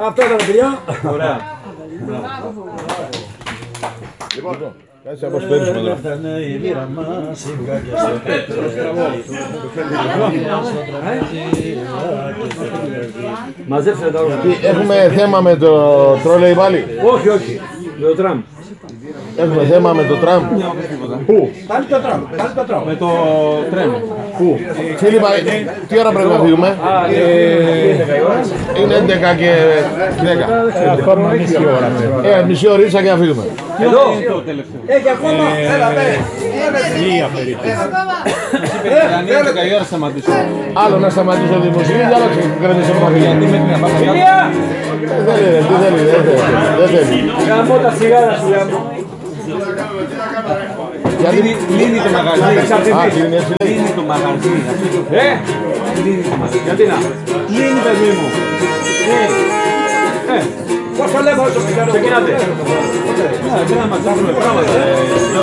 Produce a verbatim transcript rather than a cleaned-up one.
Αυτό ήταν παιδιά. Ωραία. Λοιπόν, κάτσε να αποσπέρνουμε τώρα. Μαζέψτε τα όλα. Έχουμε θέμα με το τρόλεϊ πάλι. Όχι, όχι. Με το τραμ. Έχουμε θέμα με το τραμ. Πού? Πάλι το τραμ. Πάλι το τραμ. Με το τρέμ. Πού? Φίλιππα, τι ώρα πρέπει να φύγουμε? Είναι έντεκα και δέκα. Ακόμα μισή ώρα πρέπει. Ε, μισή ωρίτσα και να φύγουμε. Εδώ. Το τελευταίο. Έχει ακόμα. Έλα, Λίγα περίπου. Αν είναι δέκα η ώρα σταματήσω. Άλλο να σταματήσω τη μουσική και άλλο να κρατήσω το Γιατί μαγείο. μέχρι να πάμε να Φιλία. Δεν θέλει, δεν θέλει, δεν θέλει. Δεν θέλει. Γαμώ τα σιγάρα σου γαμώ. Γιατί Λύνει το μαγαζί. Α, κλείνει έτσι λέει. Λύνει το μαγαζί. Ε, γιατί να. Λύνει παιδί μου. Πόσο λέμε όσο ξεκινάτε. Ναι, δεν να μαζεύουμε πράγματα.